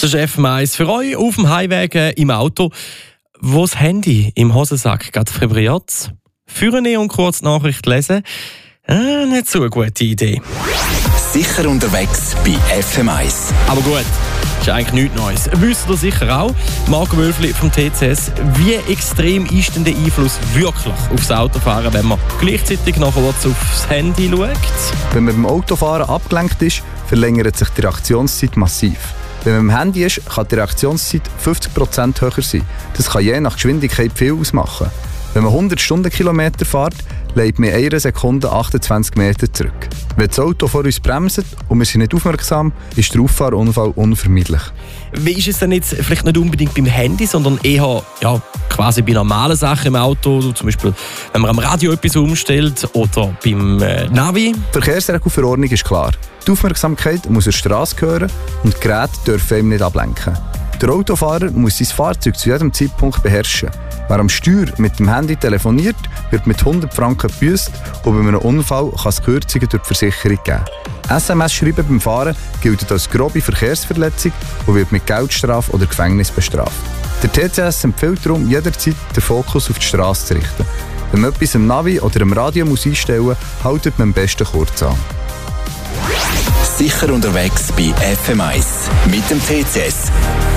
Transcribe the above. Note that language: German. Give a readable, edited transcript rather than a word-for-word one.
ist FM1 für euch auf dem Heimweg im Auto, wo das Handy im Hosensack gerade vibriert. Führen und kurz Nachricht lesen. Nicht so eine gute Idee. Sicher unterwegs bei FM1. Aber gut, ist eigentlich nichts Neues. Wisst ihr sicher auch, Marco Wölfli vom TCS, wie extrem ist denn der Einfluss wirklich aufs Autofahren, wenn man gleichzeitig noch kurz aufs Handy schaut? Wenn man beim Autofahren abgelenkt ist, verlängert sich die Reaktionszeit massiv. Wenn man am Handy ist, kann die Reaktionszeit 50% höher sein. Das kann je nach Geschwindigkeit viel ausmachen. Wenn man 100 Stundenkilometer fährt, legt man in einer Sekunde 28 Meter zurück. Wenn das Auto vor uns bremst und wir sind nicht aufmerksam, ist der Auffahrunfall unvermeidlich. Wie ist es denn jetzt vielleicht nicht unbedingt beim Handy, sondern eher quasi bei normalen Sachen im Auto, zum Beispiel wenn man am Radio etwas umstellt oder beim Navi? Die Verkehrsregelverordnung ist klar. Die Aufmerksamkeit muss der Straße gehören und die Geräte dürfen ihm nicht ablenken. Der Autofahrer muss sein Fahrzeug zu jedem Zeitpunkt beherrschen. Wer am Steuer mit dem Handy telefoniert, wird mit 100 Franken gebüßt und bei einem Unfall kann es Kürzungen durch die Versicherung geben. SMS-Schreiben beim Fahren gilt als grobe Verkehrsverletzung und wird mit Geldstrafe oder Gefängnis bestraft. Der TCS empfiehlt darum, jederzeit den Fokus auf die Straße zu richten. Wenn man etwas am Navi oder am Radio muss einstellen muss, haltet man am besten kurz an. Sicher unterwegs bei FM1 mit dem TCS.